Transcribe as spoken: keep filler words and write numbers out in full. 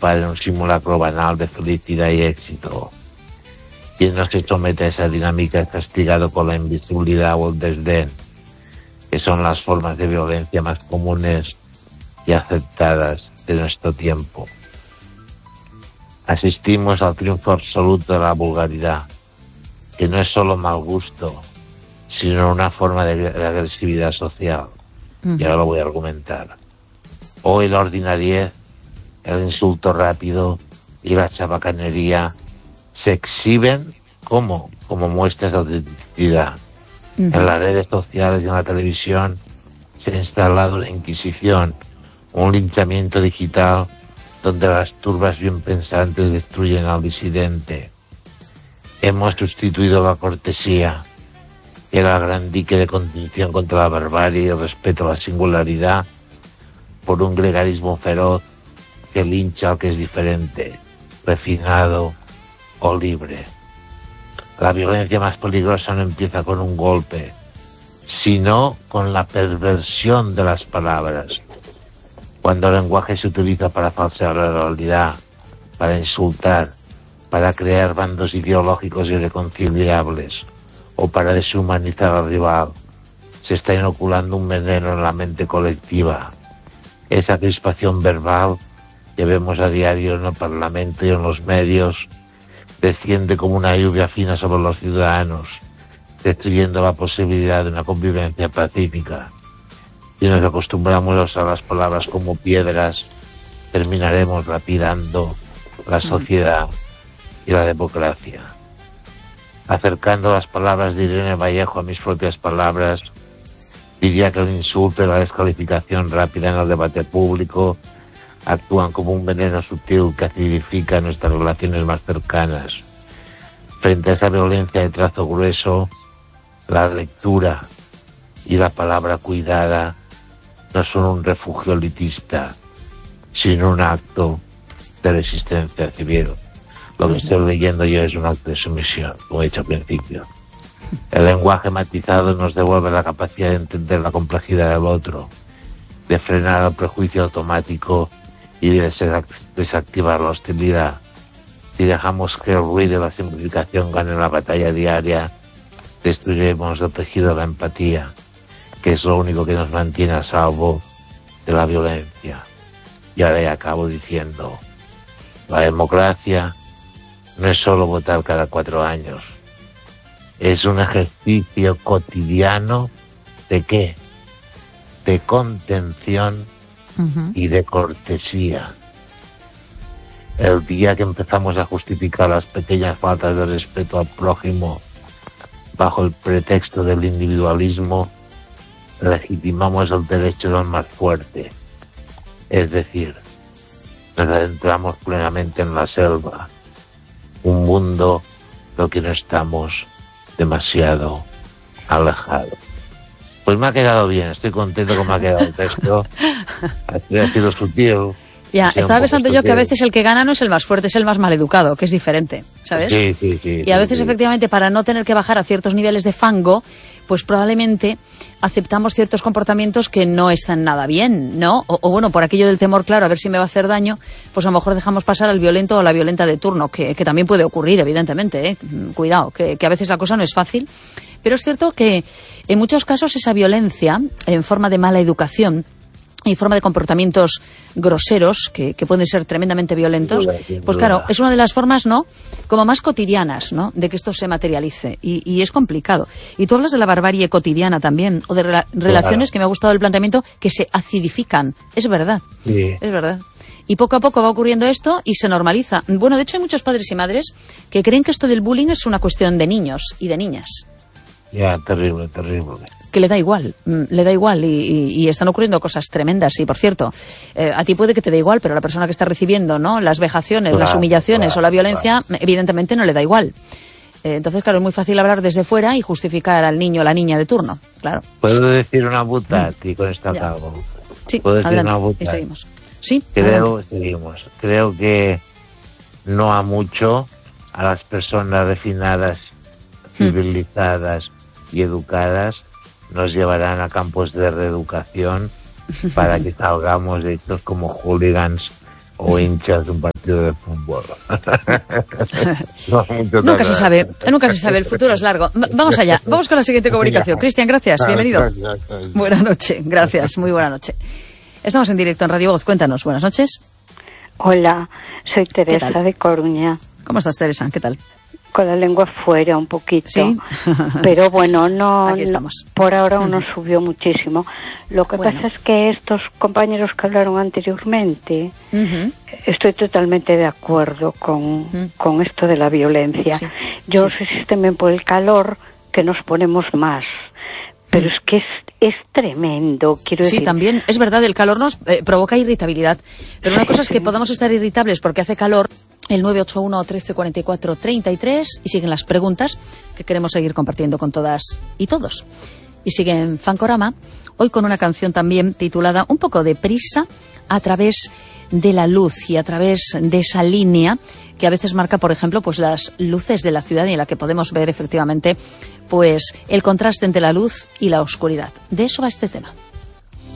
participar en un simulacro banal de felicidad y éxito. Quien no se somete a esa dinámica es castigado con la invisibilidad o el desdén, que son las formas de violencia más comunes y aceptadas de nuestro tiempo. Asistimos al triunfo absoluto de la vulgaridad, que no es solo mal gusto, sino una forma de, de agresividad social. Uh-huh. Y ahora lo voy a argumentar. Hoy la ordinariez, el insulto rápido y la chabacanería se exhiben como, como muestras de autenticidad. Uh-huh. En las redes sociales y en la televisión se ha instalado la Inquisición, un linchamiento digital donde las turbas bien pensantes destruyen al disidente. Hemos sustituido la cortesía, que era el gran dique de contención contra la barbarie y el respeto a la singularidad, por un gregarismo feroz que lincha al que es diferente, refinado o libre. La violencia más peligrosa no empieza con un golpe, sino con la perversión de las palabras. Cuando el lenguaje se utiliza para falsear la realidad, para insultar, para crear bandos ideológicos irreconciliables o para deshumanizar al rival, se está inoculando un veneno en la mente colectiva. Esa crispación verbal que vemos a diario en el Parlamento y en los medios desciende como una lluvia fina sobre los ciudadanos, destruyendo la posibilidad de una convivencia pacífica. Si nos acostumbramos a las palabras como piedras, terminaremos lapidando la sociedad y la democracia. Acercando las palabras de Irene Vallejo a mis propias palabras, diría que el insulto y la descalificación rápida en el debate público actúan como un veneno sutil que acidifica nuestras relaciones más cercanas. Frente a esa violencia de trazo grueso, la lectura y la palabra cuidada no son un refugio elitista, sino un acto de resistencia civil. Lo que estoy leyendo yo es un acto de sumisión, como he dicho al principio. El lenguaje matizado nos devuelve la capacidad de entender la complejidad del otro, de frenar el prejuicio automático y de desactivar la hostilidad. Si dejamos que el ruido y la simplificación ganen la batalla diaria, destruiremos el tejido de la empatía, que es lo único que nos mantiene a salvo de la violencia. Y ahora ya acabo diciendo, la democracia no es solo votar cada cuatro años, es un ejercicio cotidiano de ¿qué? De contención uh-huh. y de cortesía. El día que empezamos a justificar las pequeñas faltas de respeto al prójimo bajo el pretexto del individualismo, legitimamos el derecho del más fuerte. Es decir, nos adentramos plenamente en la selva, un mundo del que no estamos demasiado alejados. Pues me ha quedado bien, estoy contento con me ha quedado el texto. Ha sido sutil. Ya, estaba pensando yo que a veces el que gana no es el más fuerte, es el más maleducado, que es diferente, ¿sabes? Sí, sí, sí. Y a veces, sí, efectivamente, para no tener que bajar a ciertos niveles de fango, pues probablemente aceptamos ciertos comportamientos que no están nada bien, ¿no? O, o bueno, por aquello del temor, claro, a ver si me va a hacer daño, pues a lo mejor dejamos pasar al violento o a la violenta de turno, que, que también puede ocurrir, evidentemente, ¿eh? Cuidado, que, que a veces la cosa no es fácil. Pero es cierto que en muchos casos esa violencia, en forma de mala educación, y forma de comportamientos groseros, que, que pueden ser tremendamente violentos, pues claro, es una de las formas, ¿no?, como más cotidianas, ¿no?, de que esto se materialice, y, y es complicado. Y tú hablas de la barbarie cotidiana también, o de rela- relaciones, que me ha gustado el planteamiento, que se acidifican. Es verdad, sí. es verdad. Y poco a poco va ocurriendo esto y se normaliza. Bueno, de hecho hay muchos padres y madres que creen que esto del bullying es una cuestión de niños y de niñas. Ya, terrible, terrible. Que le da igual, le da igual y, y, y están ocurriendo cosas tremendas. Y por cierto, eh, a ti puede que te dé igual, pero a la persona que está recibiendo, ¿no?, las vejaciones, claro, las humillaciones claro, o la violencia, claro, evidentemente no le da igual. Eh, entonces, claro, es muy fácil hablar desde fuera y justificar al niño o la niña de turno, claro. ¿Puedo decir una butati mm. con esta acabo? Sí, ¿Puedo decir adelante, una butati? y seguimos. Sí, Creo, adelante. seguimos. Creo que no a mucho a las personas refinadas, civilizadas mm. y educadas nos llevarán a campos de reeducación para que salgamos de estos como hooligans o hinchas de un partido de fútbol. No, nunca se sabe, nunca se sabe, el futuro es largo. V- vamos allá, vamos con la siguiente comunicación. Cristian, gracias, bienvenido. Buenas noches, gracias, muy buena noche. Estamos en directo en Radio Voz, cuéntanos, buenas noches. Hola, soy Teresa de Coruña. ¿Cómo estás, Teresa? ¿Qué tal? Con la lengua fuera un poquito, ¿Sí? Pero bueno, no, Aquí estamos. por ahora no uh-huh. subió muchísimo. Lo que bueno. pasa es que estos compañeros que hablaron anteriormente, uh-huh. estoy totalmente de acuerdo con, uh-huh. con esto de la violencia. Sí. Yo sí. sé si es también por el calor que nos ponemos más, pero es que es, es tremendo, quiero decir. Sí, también, es verdad, el calor nos eh, provoca irritabilidad, pero una sí, cosa es sí. que podamos estar irritables porque hace calor. El nueve ocho uno, trece cuarenta y cuatro, treinta y tres y siguen las preguntas que queremos seguir compartiendo con todas y todos. Y sigue en Fancorama, hoy con una canción también titulada Un poco de prisa a través de la luz y a través de esa línea que a veces marca, por ejemplo, pues las luces de la ciudad y en la que podemos ver efectivamente pues el contraste entre la luz y la oscuridad. De eso va este tema.